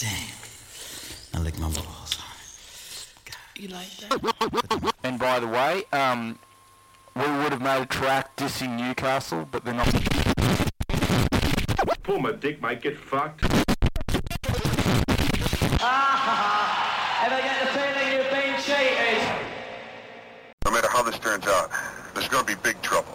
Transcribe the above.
Damn. I lick my balls. You like that? And by the way, we would have made a track dissing Newcastle, but they're not. Pull my dick, mate, get fucked. Ever get the feeling you've been cheated? No matter how this turns out, there's gonna be big trouble.